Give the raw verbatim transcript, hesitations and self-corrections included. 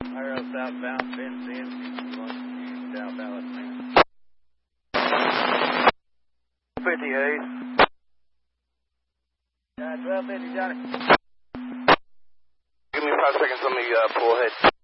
Arrow southbound, fence in. Southbound, man. fifty-eight. Uh, twelve fifty, Johnny. Give me five seconds on the uh, pull ahead.